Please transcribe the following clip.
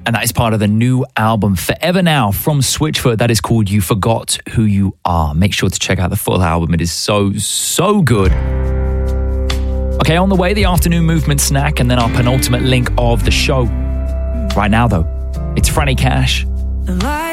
And that is part of the new album, Forever Now, from Switchfoot. That is called You Forgot Who You Are. Make sure to check out the full album. It is so good. Okay, on the way, the afternoon movement snack, and then our penultimate link of the show. Right now, though, it's Franny Cash.